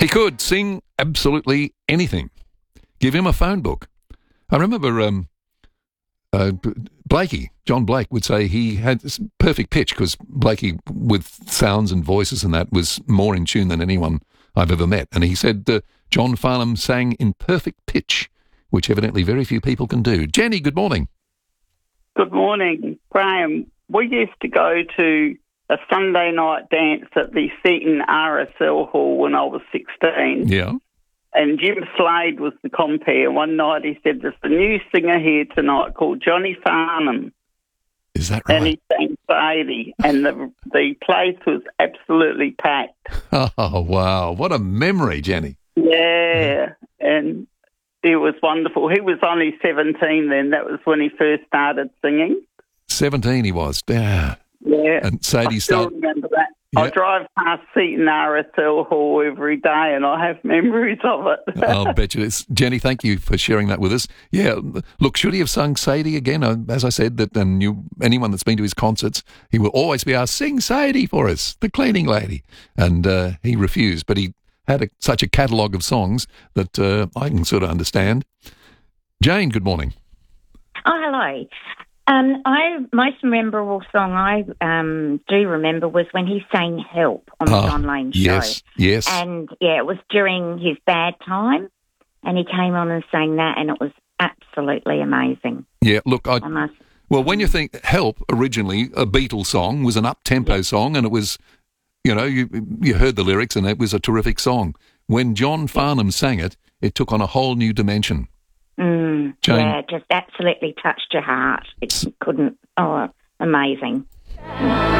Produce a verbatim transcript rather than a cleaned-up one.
He could sing absolutely anything. Give him a phone book. I remember um, uh, Blakey, John Blake, would say he had this perfect pitch because Blakey, with sounds and voices and that, was more in tune than anyone I've ever met. And he said uh, John Farnham sang in perfect pitch, which evidently very few people can do. Jenny, good morning. Good morning, Graham. We used to go to a Sunday night dance at the Seaton R S L Hall when I was sixteen. Yeah. And Jim Slade was the compere. One night he said, there's a new singer here tonight called Johnny Farnham. Is that right? And he sang Sadie, and the the place was absolutely packed. Oh, wow. What a memory, Jenny. Yeah, and it was wonderful. He was only seventeen then. That was when he first started singing. seventeen he was. Yeah. Yeah. And Sadie I still started... remember that. Yeah. I drive past Seaton R S L Hall every day and I have memories of it. I'll bet you it's Jenny, thank you for sharing that with us. Yeah, look, should he have sung Sadie again? Uh, As I said, that and you, anyone that's been to his concerts, he will always be asked, sing Sadie for us, the cleaning lady. And uh, he refused, but he had a, such a catalogue of songs that uh, I can sort of understand. Jane, good morning. Oh, hello. Um, I most memorable song I um, do remember was when he sang "Help" on the Oh, John Lane show. yes, yes. And yeah, it was during his bad time, and he came on and sang that, and it was absolutely amazing. Yeah, look, I, I must. well, when you think "Help" originally, a Beatles song, was an up-tempo Yeah. song, and it was, you know, you you heard the lyrics, and it was a terrific song. When John Farnham sang it, it took on a whole new dimension. Mm, Jane. yeah, it just absolutely touched your heart. It couldn't. Oh, amazing.